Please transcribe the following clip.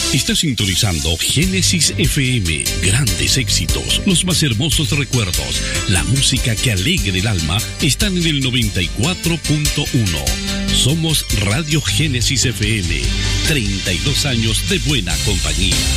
Está sintonizando Génesis FM. Grandes éxitos, los más hermosos recuerdos, la música que alegra el alma están en el 94.1. Somos Radio Génesis FM. 32 años de buena compañía.